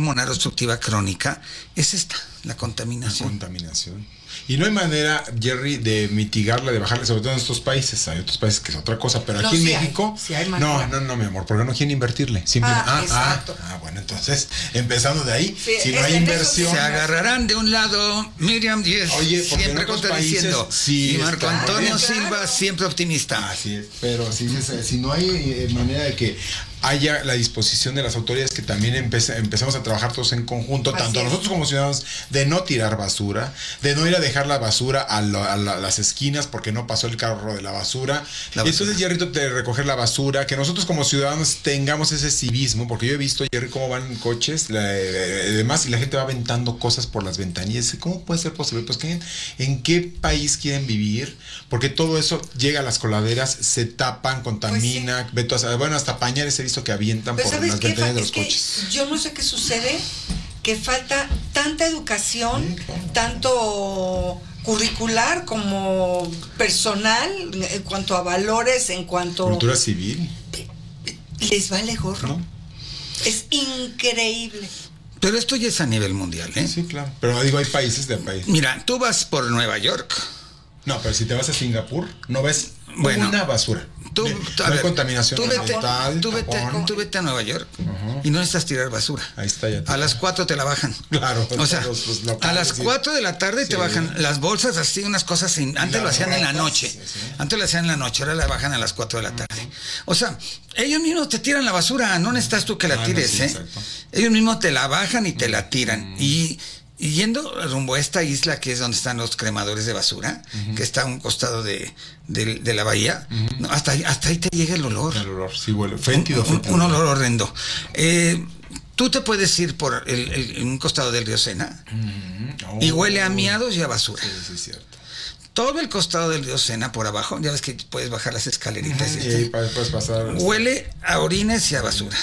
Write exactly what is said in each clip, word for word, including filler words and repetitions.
pulmonar obstructiva crónica es esta, la contaminación. La contaminación. Y no hay manera, Jerry, de mitigarla, de bajarla, sobre todo en estos países. Hay otros países que es otra cosa, pero No, aquí en sí México, hay, sí hay no, manera. no, no, mi amor, porque no quieren invertirle. Simplemente, Ah, ah, exacto. ah, ah, bueno, entonces, empezando de ahí, Sí, si no es- hay en eso inversión. Se agarrarán de un lado Miriam Díez, Oye, porque en siempre otros contradiciendo, países sí y Marco está Antonio bien. Silva, siempre optimista. Así es, pero si, si, si no hay eh, manera de que haya la disposición de las autoridades que también empece, empezamos a trabajar todos en conjunto, Así tanto es. nosotros como ciudadanos, de no tirar basura, de no ir a dejar la basura a, lo, a la, las esquinas porque no pasó el carro de la basura. La basura. Entonces, Jerry, de recoger la basura, que nosotros como ciudadanos tengamos ese civismo, porque yo he visto, Jerry, cómo van en coches, la, eh, demás, y la gente va aventando cosas por las ventanillas. ¿Cómo puede ser posible? Pues, ¿qué, ¿en qué país quieren vivir? Porque todo eso llega a las coladeras, se tapan, contamina, Pues sí. ve todas- bueno, hasta pañales he visto que avientan Pero por ¿sabes las qué? ventanillas de Es los que coches. yo no sé qué sucede, que falta tanta educación, Sí, claro. tanto curricular como personal, en cuanto a valores, en cuanto... Cultura civil, Les vale gorro. ¿no? Es increíble. Pero esto ya es a nivel mundial, ¿eh? Sí, claro. Pero digo, hay países de país. Mira, tú vas por Nueva York. No, pero si te vas a Singapur, no ves Bueno, una basura. Tú, De- a no hay ver, contaminación tú vete, ambiental, tú vete, tapón. tú vete a Nueva York Ajá. y no necesitas tirar basura. Ahí está ya. A las cuatro te la bajan. Claro. O sea, los- los a locales, las sí. cuatro de la tarde te Sí. bajan las bolsas así, unas cosas sin, antes las lo hacían en la ropas, noche. sí, sí. Antes lo hacían en la noche, ahora la bajan a las cuatro de la tarde. O sea, ellos mismos te tiran la basura, no necesitas tú que la Ah, no, tires, sí, ¿eh? exacto. Ellos mismos te la bajan y te la tiran. Y, y yendo rumbo a esta isla que es donde están los cremadores de basura, que está a un costado de, de, de la bahía, no, hasta, ahí- hasta ahí te llega el olor. El olor, sí huele. Fétido, Un, un- fétido. un olor horrendo. Eh, tú te puedes ir por el, el- en un costado del río Sena Oh. y huele a miados y a basura. Sí, sí, es cierto. Todo el costado del río Sena por abajo, ya ves que puedes bajar las escaleritas. y Y este, ahí pa- puedes pasar. huele a orines y a basura.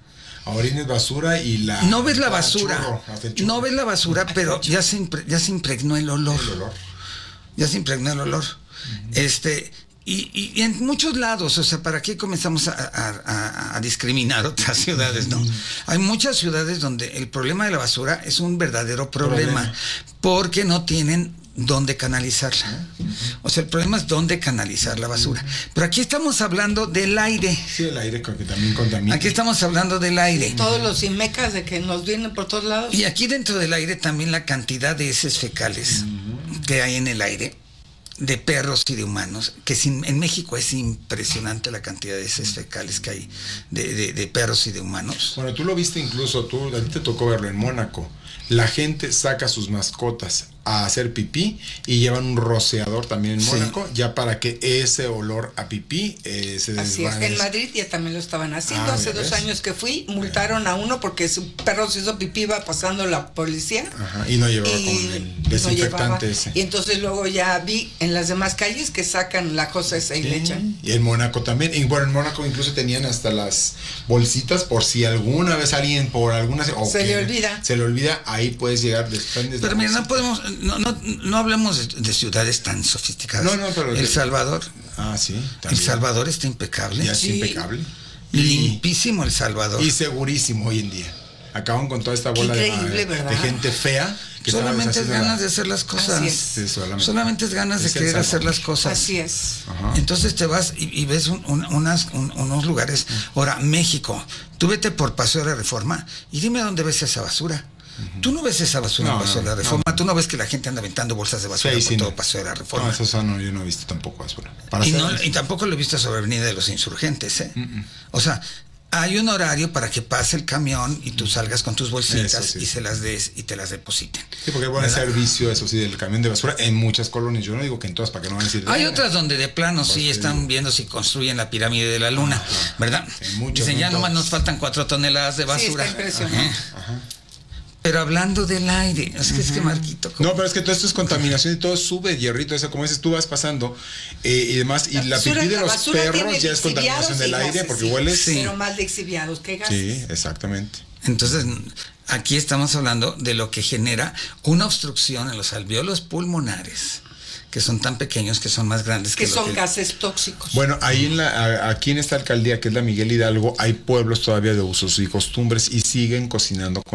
A orines, basura y la. No ves la ah, basura, churro, hasta el churro. no ves la basura, pero ya se, impre- ya se impregnó el olor. El olor. Ya se impregnó el olor. Este, y, y- y en muchos lados, o sea, ¿para qué comenzamos a, a- a- a discriminar otras ciudades? No. Hay muchas ciudades donde el problema de la basura es un verdadero problema, Problema. porque no tienen dónde canalizarla. O sea, el problema es dónde canalizar la basura. Pero aquí estamos hablando del aire. Sí, el aire que también contamina. Aquí estamos hablando del aire. Todos los imecas de que nos vienen por todos lados. Y aquí dentro del aire también la cantidad de heces fecales que hay en el aire, de perros y de humanos, que sin, en México es impresionante la cantidad de heces fecales que hay de, de, de perros y de humanos. Bueno, tú lo viste incluso, tú, a ti te tocó verlo en Mónaco. La gente saca sus mascotas a hacer pipí y llevan un rociador también en Sí. Mónaco, ya para que ese olor a pipí eh, se Así es. desvane. En Madrid ya también lo estaban haciendo. Ah, Hace ¿ya dos ves? años que fui, multaron a uno porque su perro se hizo pipí, iba pasando la policía. Ajá, y no llevaba y con el no desinfectante llevaba. ese. Y entonces luego ya vi en las demás calles que sacan la cosa esa y le echan. Y en Mónaco también. Y bueno, en Mónaco incluso tenían hasta las bolsitas por si alguna vez alguien por alguna... o Se que le olvida. Se le olvida, ahí puedes llegar, desprendes Pero la mira, no bolsita. podemos, no, no, no hablemos de, de ciudades tan sofisticadas. No, no, pero- El Salvador, Ah, sí. El también. Salvador está impecable. Ya es Sí. impecable. Limpísimo El Salvador. Y segurísimo hoy en día. Acaban con toda esta bola de, increíble, ¿verdad? de gente fea. Que Solamente es estaba ganas de deshaciendo hacer las cosas. Así es. Sí, solamente. Solamente es ganas de Es El querer hacer Salvador. las cosas. Así es. la- Ajá. Entonces te vas y, y ves un- un- unas, un- unos lugares. Ahora, México, tú vete por Paseo de la Reforma y dime dónde ves esa basura. Tú no ves esa basura No, en Paseo no, de la Reforma, no. tú no ves que la gente anda aventando bolsas de basura Sí, por sí, todo no. Paseo de la Reforma. No, eso eso no, yo no he visto tampoco basura. Para y, hacer- no- y tampoco lo he visto sobre Avenida de los Insurgentes, ¿eh? O sea, hay un horario para que pase el camión y tú salgas con tus bolsitas Eso sí. y se las des y te las depositen. Sí, porque hay buen ¿Verdad? servicio, eso sí, del camión de basura en muchas colonias. Yo no digo que en todas, para que no van a decir. Hay "Ah, otras donde de plano sí Pues, están sí. viendo si construyen la pirámide de la luna, ¿verdad? En muchas, Dicen, no ya en nomás todas". nos faltan cuatro toneladas de Sí, basura. está impresionante. Ajá. Pero hablando del aire, es que es que Marquito... ¿cómo? No, pero es que todo esto es contaminación y todo sube, hierrito. Eso, como dices, tú vas pasando eh, y demás. Y La la basura- pipí de la los basura perros tiene ya es contaminación lixiviados del y aire gases, porque sí, hueles. Sí. Pero más lixiviados que gases. Sí, exactamente. Entonces, aquí estamos hablando de lo que genera una obstrucción en los alvéolos pulmonares, que son tan pequeños que son más grandes que, Que lo son que- gases tóxicos. Bueno, ahí en la, a- aquí en esta alcaldía, que es la Miguel Hidalgo, hay pueblos todavía de usos y costumbres y siguen cocinando con leña.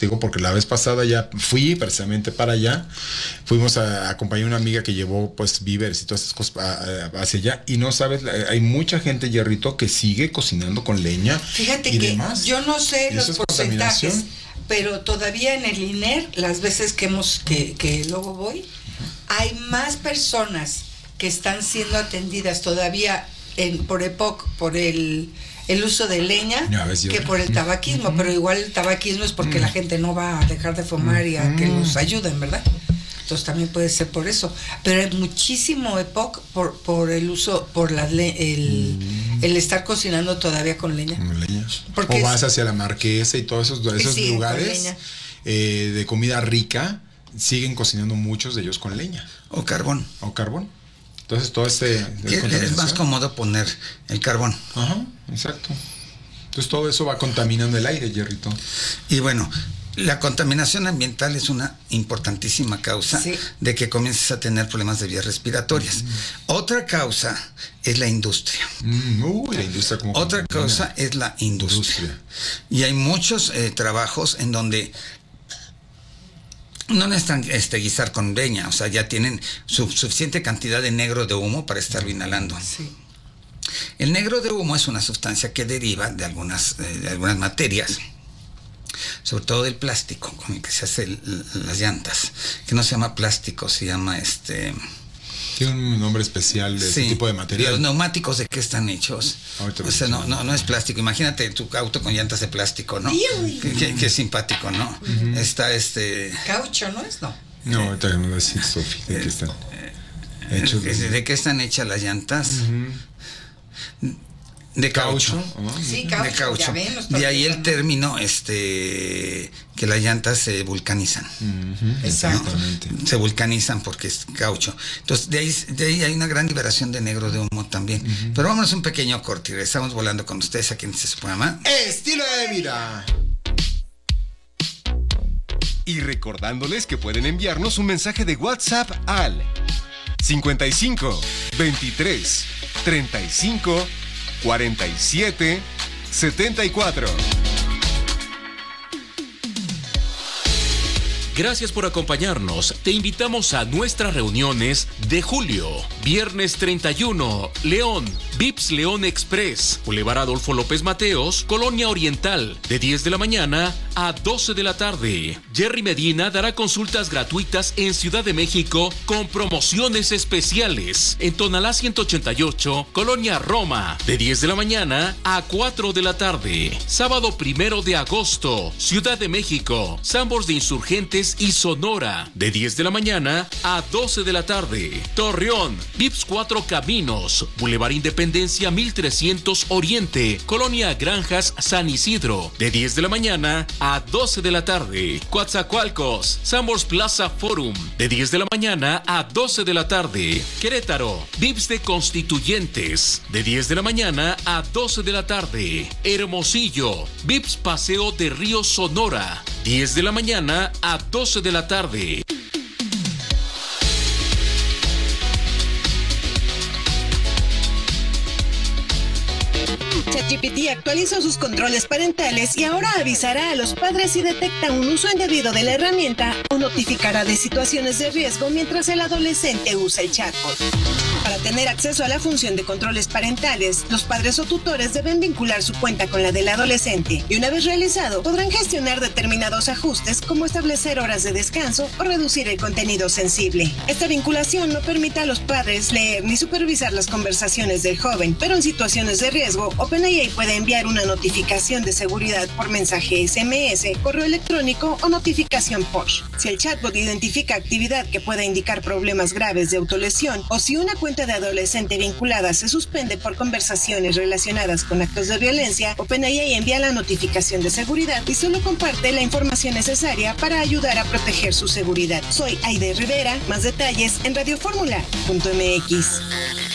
te digo, porque la vez pasada ya fui precisamente para allá, fuimos a, a acompañar a una amiga que llevó pues víveres y todas esas cosas a, a, hacia allá, y no sabes, hay mucha gente, Jerrito, que sigue cocinando con leña. Fíjate y que demás. yo no sé ¿Y los eso es porcentajes, contaminación? pero todavía en el I N E R, las veces que hemos que, que luego voy, uh-huh. hay más personas que están siendo atendidas todavía en, por EPOC, por el, el uso de leña, ves, que por el tabaquismo, uh-huh. pero igual el tabaquismo es porque uh-huh. la gente no va a dejar de fumar uh-huh. y a que los ayuden, ¿verdad? Entonces también puede ser por eso, pero hay muchísimo EPOC por, por el uso, por la le, el, mm. el estar cocinando todavía con leña. Con leña. Porque o vas es, hacia la Marquesa y todos esos, esos sí, lugares eh, de comida rica, siguen cocinando muchos de ellos con leña. O carbón. O carbón. Entonces todo este... Es más cómodo poner el carbón. Ajá, exacto. Entonces todo eso va contaminando el aire, Jerrito. Y bueno, la contaminación ambiental es una importantísima causa sí. de que comiences a tener problemas de vías respiratorias. Mm. Otra causa es la industria. Mm, uy, la industria como Otra causa es la industria. industria. Y hay muchos eh, trabajos en donde no necesitan este, guisar con leña, o sea, ya tienen su, suficiente cantidad de negro de humo para estarlo inhalando. Sí. El negro de humo es una sustancia que deriva de algunas, eh, de algunas materias, sobre todo del plástico con el que se hacen las llantas, que no se llama plástico, se llama este... Tiene un nombre especial de sí, ese tipo de material. ¿Los neumáticos de qué están hechos? O sea, no, no, no es plástico. Imagínate tu auto con llantas de plástico, ¿no? Qué, qué, qué simpático, ¿no? Uh-huh. Está este... Caucho, ¿no es? No. No, ahorita no voy a decir, Sofi, ¿de qué están hechos? ¿De, ¿De qué están hechas las llantas? Uh-huh. De caucho. ¿Caucho? Oh, sí, caucho. De caucho. Ven, de ahí el término este que las llantas se vulcanizan. Uh-huh, exactamente. ¿No? Se vulcanizan porque es caucho. Entonces, de ahí, de ahí hay una gran liberación de negro de humo también. Uh-huh. Pero vámonos un pequeño corte y regresamos volando con ustedes aquí en este programa. Estilo de vida. Y recordándoles que pueden enviarnos un mensaje de WhatsApp al cincuenta y cinco, veintitrés, treinta y cinco, cuarenta y siete, setenta y cuatro. Gracias por acompañarnos. Te invitamos a nuestras reuniones de julio. Viernes treinta y uno, León, Vips León Express, Boulevard Adolfo López Mateos, Colonia Oriental, de diez de la mañana a doce de la tarde. Jerry Medina dará consultas gratuitas en Ciudad de México con promociones especiales. En Tonalá ciento ochenta y ocho, Colonia Roma, de diez de la mañana a cuatro de la tarde. Sábado primero de agosto, Ciudad de México, Sambors de Insurgentes y Sonora, de diez de la mañana a doce de la tarde. Torreón, Vips Cuatro Caminos, Boulevard Independencia mil trescientos Oriente, Colonia Granjas San Isidro, de diez de la mañana a doce de la tarde. Coatzacoalcos, Sambors Plaza Forum, de diez de la mañana a doce de la tarde. Querétaro, Vips de Constituyentes, de diez de la mañana a doce de la tarde. Hermosillo, Vips Paseo de Río Sonora, diez de la mañana a doce de la tarde. ChatGPT actualizó sus controles parentales y ahora avisará a los padres si detecta un uso indebido de la herramienta o notificará de situaciones de riesgo mientras el adolescente usa el chatbot. Para tener acceso a la función de controles parentales, los padres o tutores deben vincular su cuenta con la del adolescente y una vez realizado, podrán gestionar determinados ajustes como establecer horas de descanso o reducir el contenido sensible. Esta vinculación no permite a los padres leer ni supervisar las conversaciones del joven, pero en situaciones de riesgo, OpenAI puede enviar una notificación de seguridad por mensaje S M S, correo electrónico o notificación push. Si el chatbot identifica actividad que pueda indicar problemas graves de autolesión o si una cuenta de adolescente vinculada se suspende por conversaciones relacionadas con actos de violencia, OpenAI envía la notificación de seguridad y solo comparte la información necesaria para ayudar a proteger su seguridad. Soy Aide Rivera, más detalles en radioformula punto m x.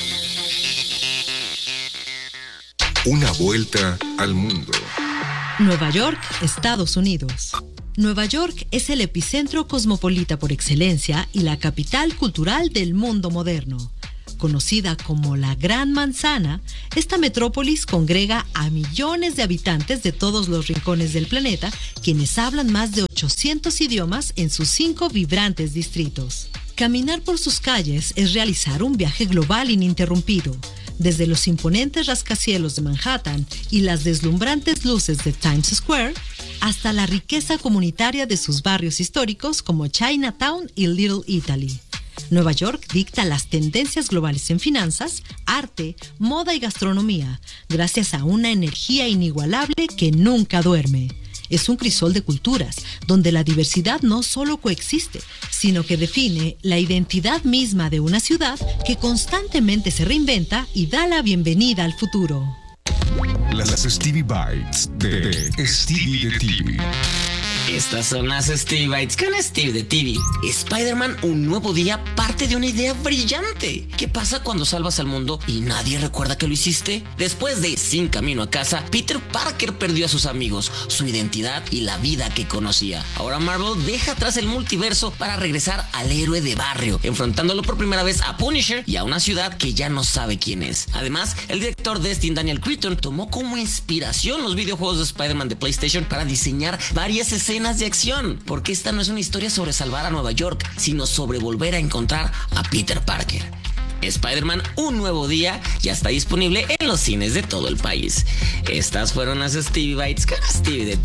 Una vuelta al mundo. Nueva York, Estados Unidos. Nueva York es el epicentro cosmopolita por excelencia y la capital cultural del mundo moderno. Conocida como la Gran Manzana, esta metrópolis congrega a millones de habitantes de todos los rincones del planeta, quienes hablan más de ochocientos idiomas en sus cinco vibrantes distritos. Caminar por sus calles es realizar un viaje global ininterrumpido, desde los imponentes rascacielos de Manhattan y las deslumbrantes luces de Times Square, hasta la riqueza comunitaria de sus barrios históricos como Chinatown y Little Italy. Nueva York dicta las tendencias globales en finanzas, arte, moda y gastronomía, gracias a una energía inigualable que nunca duerme. Es un crisol de culturas, donde la diversidad no solo coexiste, sino que define la identidad misma de una ciudad que constantemente se reinventa y da la bienvenida al futuro. Las Stevie Bites de Stevie de T V. Estas son las Stevie Bites con Steve de T V. Spider-Man, un nuevo día, parte de una idea brillante. ¿Qué pasa cuando salvas al mundo y nadie recuerda que lo hiciste? Después de Sin Camino a Casa, Peter Parker perdió a sus amigos, su identidad y la vida que conocía. Ahora Marvel deja atrás el multiverso para regresar al héroe de barrio, enfrentándolo por primera vez a Punisher y a una ciudad que ya no sabe quién es. Además, el director Destin Daniel Cretton tomó como inspiración los videojuegos de Spider-Man de PlayStation para diseñar varias escenas de acción, porque esta no es una historia sobre salvar a Nueva York, sino sobre volver a encontrar a Peter Parker. Spider-Man, un nuevo día, ya está disponible en los cines de todo el país. Estas fueron las Stevie Bites con Stevie de T V.